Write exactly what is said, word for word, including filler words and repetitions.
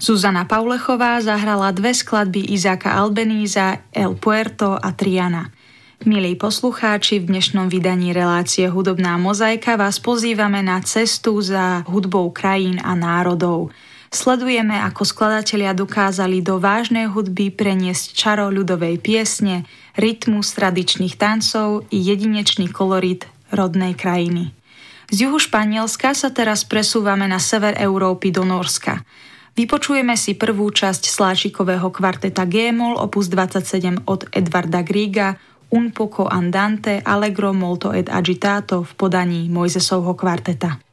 Zuzana Paulechová zahrala dve skladby Izáka Albeníza, El Puerto a Triana. Milí poslucháči, v dnešnom vydaní relácie Hudobná mozaika vás pozývame na cestu za hudbou krajín a národov. Sledujeme, ako skladatelia dokázali do vážnej hudby preniesť čaro ľudovej piesne, rytmus tradičných tancov i jedinečný kolorit rodnej krajiny. Z juhu Španielska sa teraz presúvame na sever Európy do Nórska. Vypočujeme si prvú časť sláčikového kvarteta G-moll opus dvadsaťsedem od Edvarda Griega Un poco andante allegro molto ed agitato v podaní Mojzesovho kvarteta.